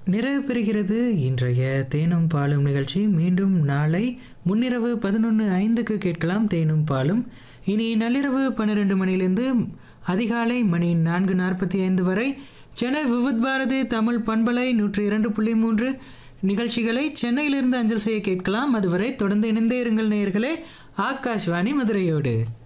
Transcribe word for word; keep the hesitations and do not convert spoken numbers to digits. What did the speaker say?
நிறைவு பெறுகிறது இன்றைய தேனும் பாலும் நிகழ்ச்சி. மீண்டும் நாளை முன்னிரவு பதினொன்று ஐந்துக்கு கேட்கலாம் தேனும் பாலும். இனி நள்ளிரவு பன்னிரெண்டு மணிலிருந்து அதிகாலை மணி நான்கு நாற்பத்தி ஐந்து வரை சென்னை விவித் பாரதி தமிழ் பண்பலை நூற்றி இரண்டு புள்ளி மூன்று நிகழ்ச்சிகளை சென்னையிலிருந்து அஞ்சல் செய்ய கேட்கலாம். அதுவரை தொடர்ந்து இணைந்தே இருங்கள் நேயர்களே. ஆகாஷ்வாணி மதுரையோடு.